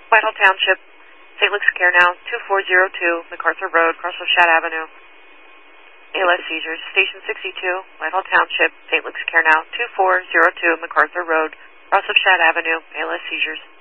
Whitehall Township, St. Luke's Care Now, 2402 MacArthur Road, cross of Shad Avenue. ALS seizures. Station 62, Whitehall Township, St. Luke's Care Now, 2402 MacArthur Road, cross of Shad Avenue. ALS seizures.